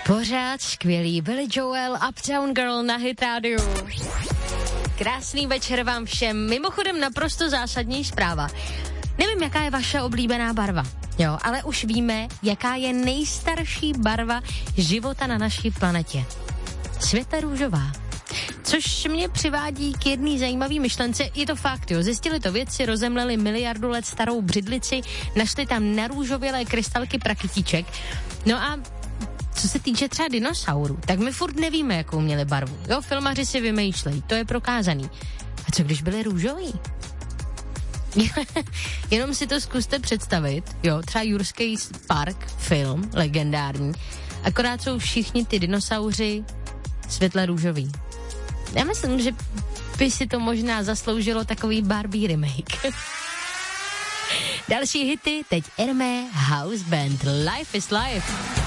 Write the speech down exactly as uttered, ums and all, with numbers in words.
Pořád skvělý Billy Joel, Uptown Girl na Hit Radio. Krásný večer vám všem. Mimochodem naprosto zásadní zpráva. Nevím, jaká je vaše oblíbená barva, jo, ale už víme, jaká je nejstarší barva života na naší planetě. Světle růžová. Což mě přivádí k jedné zajímavé myšlence. Je to fakt, jo. Zjistili to vědci, rozemleli miliardu let starou břidlici, našli tam narůžovělé krystalky prakytíček. No a co se týče třeba dinosaurů, tak my furt nevíme, jakou měli barvu. Jo, filmaři si vymýšlejí, to je prokázaný. A co když byli růžoví? Jenom si to zkuste představit, jo, třeba Jurský park, film, legendární, akorát jsou všichni ty dinosauři světle růžoví. Já myslím, že by si to možná zasloužilo takový Barbie remake. Další hity, teď Hermé House Band, Life is Life.